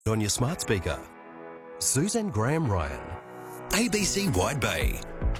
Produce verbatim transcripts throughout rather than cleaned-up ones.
On your smart speaker. Suzanne Graham Ryan, A B C Wide Bay.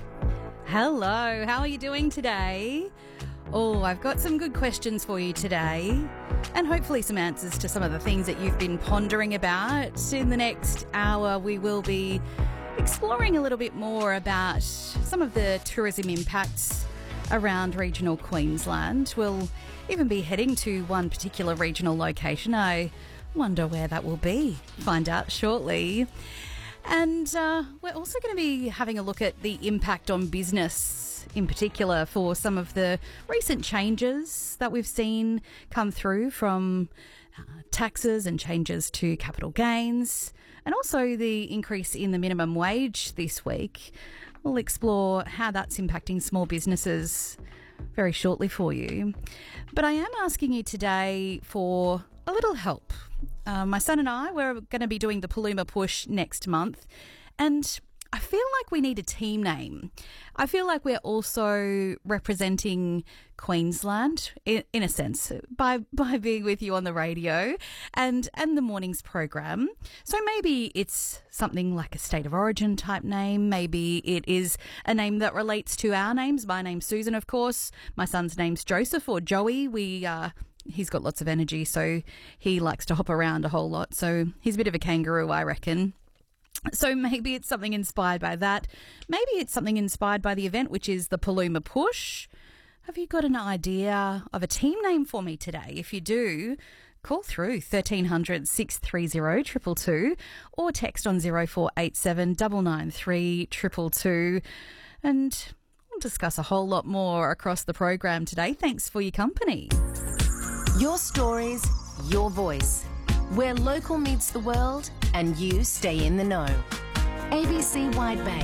Hello, how are you doing today? Oh, I've got some good questions for you today, and hopefully some answers to some of the things that you've been pondering about. In the next hour, we will be exploring a little bit more about some of the tourism impacts around regional Queensland. We'll even be heading to one particular regional location. I wonder where that will be. Find out shortly. And uh, we're also going to be having a look at the impact on business, in particular for some of the recent changes that we've seen come through from uh, taxes and changes to capital gains, and also the increase in the minimum wage this week. We'll explore how that's impacting small businesses very shortly for you. But I am asking you today for a little help. Uh, my son and I, we're going to be doing the Paluma Push next month, and I feel like we need a team name. I feel like we're also representing Queensland in, in a sense by by being with you on the radio and and the morning's program. So maybe it's something like a state of origin type name. Maybe it is a name that relates to our names. My name's Susan, of course. My son's name's Joseph or Joey. We uh He's got lots of energy, so he likes to hop around a whole lot. So he's a bit of a kangaroo, I reckon. So maybe it's something inspired by that. Maybe it's something inspired by the event, which is the Paluma Push. Have you got an idea of a team name for me today? If you do, call through thirteen hundred, six three zero, two two two or text on zero four eight seven, nine nine three, two two two. And we'll discuss a whole lot more across the program today. Thanks for your company. Your stories, your voice. Where local meets the world and you stay in the know. A B C Wide Bay.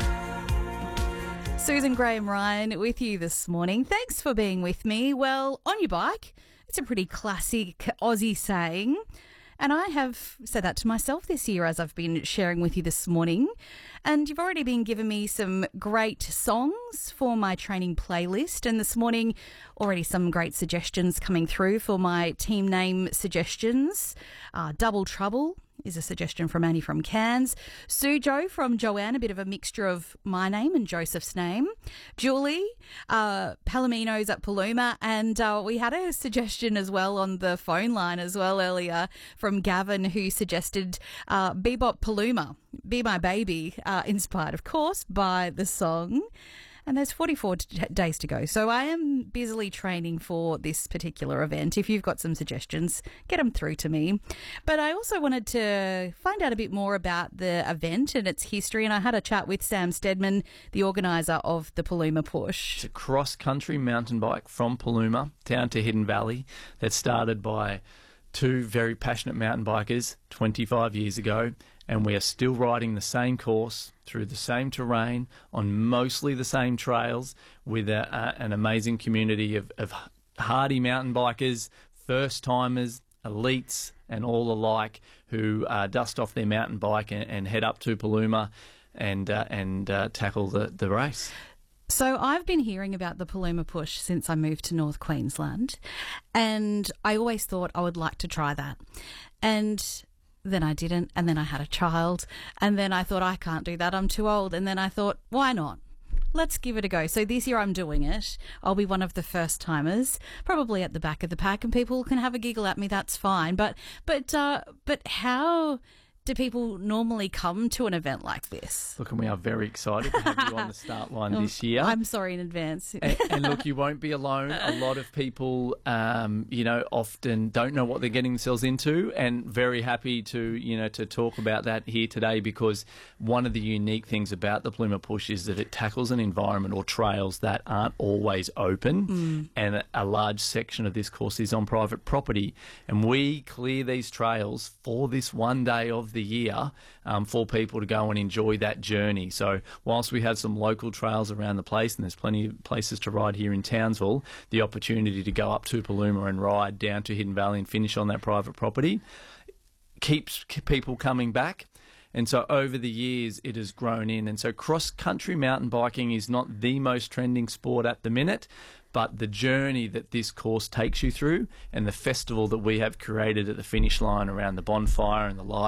Susan Graham Ryan with you this morning. Thanks for being with me. Well, on your bike, it's a pretty classic Aussie saying. And I have said that to myself this year as I've been sharing with you this morning. And you've already been giving me some great songs for my training playlist. And this morning, already some great suggestions coming through for my team name suggestions. Uh, Double Trouble is a suggestion from Annie from Cairns. Sujo from Joanne, a bit of a mixture of my name and Joseph's name. Julie, uh, Palomino's at Paluma. And uh, we had a suggestion as well on the phone line as well earlier from Gavin, who suggested uh, Bebop Paluma, Be My Baby, uh, inspired, of course, by the song. And there's forty-four t- days to go. So I am busily training for this particular event. If you've got some suggestions, get them through to me. But I also wanted to find out a bit more about the event and its history. And I had a chat with Sam Stedman, the organiser of the Paluma Push. It's a cross-country mountain bike from Paluma down to Hidden Valley that started by two very passionate mountain bikers twenty-five years ago, and we are still riding the same course through the same terrain on mostly the same trails with a, a, an amazing community of, of hardy mountain bikers, first-timers, elites and all alike who uh, dust off their mountain bike and, and head up to Paluma and, uh, and uh, tackle the, the race. So I've been hearing about the Paluma Push since I moved to North Queensland, and I always thought I would like to try that. And then I didn't, and then I had a child, and then I thought I can't do that, I'm too old, and then I thought, why not? Let's give it a go. So this year I'm doing it. I'll be one of the first timers, probably at the back of the pack, and people can have a giggle at me, that's fine. But but uh, but how do people normally come to an event like this? Look, and we are very excited to have you on the start line this year. I'm sorry in advance. and, and look, you won't be alone. A lot of people, um, you know, often don't know what they're getting themselves into, and very happy to, you know, to talk about that here today, because one of the unique things about the Paluma Push is that it tackles an environment or trails that aren't always open, mm. and a, a large section of this course is on private property. And we clear these trails for this one day of the year um, for people to go and enjoy that journey. So whilst we have some local trails around the place, and there's plenty of places to ride here in Townsville, the opportunity to go up to Paluma and ride down to Hidden Valley and finish on that private property keeps people coming back. And so over the years, it has grown in. And so cross-country mountain biking is not the most trending sport at the minute, but the journey that this course takes you through and the festival that we have created at the finish line around the bonfire and the light